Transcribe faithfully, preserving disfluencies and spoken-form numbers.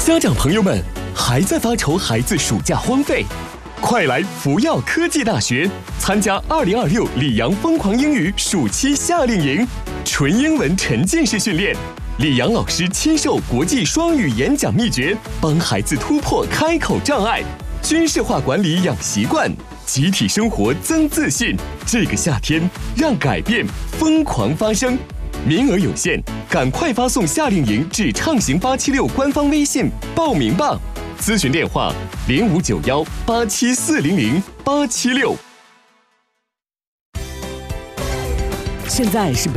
家长朋友们，还在发愁孩子暑假荒废？快来福耀科技大学参加二零二六里昂疯狂英语暑期夏令营，纯英文沉浸式训练，里昂老师亲授国际双语演讲秘诀，帮孩子突破开口障碍，军事化管理养习惯，集体生活增自信。这个夏天，让改变疯狂发生。名额有限，赶快发送夏令营至畅行八七六官方微信报名吧。咨询电话零五九幺八七四零零八七六。 现在是